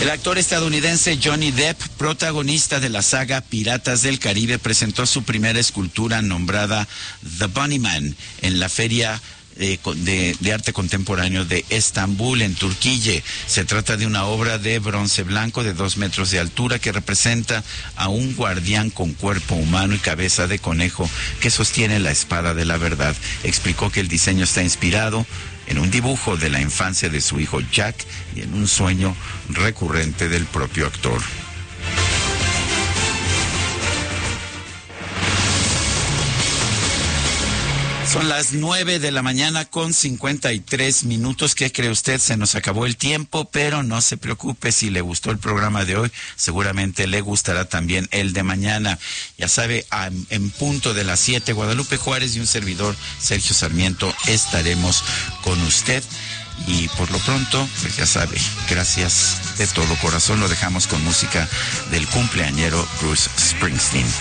El actor estadounidense Johnny Depp, protagonista de la saga Piratas del Caribe, presentó su primera escultura nombrada The Bunnyman en la Feria de Arte Contemporáneo de Estambul, en Turquía. Se trata de una obra de bronce blanco de 2 metros de altura que representa a un guardián con cuerpo humano y cabeza de conejo que sostiene la espada de la verdad. Explicó que el diseño está inspirado en un dibujo de la infancia de su hijo Jack y en un sueño recurrente del propio actor. Son las 9 de la mañana con 53 minutos. ¿Qué cree usted? Se nos acabó el tiempo, pero no se preocupe. Si le gustó el programa de hoy, seguramente le gustará también el de mañana. Ya sabe, en punto de las 7, Guadalupe Juárez y un servidor, Sergio Sarmiento, estaremos con usted. Y por lo pronto, pues ya sabe, gracias de todo corazón. Lo dejamos con música del cumpleañero Bruce Springsteen.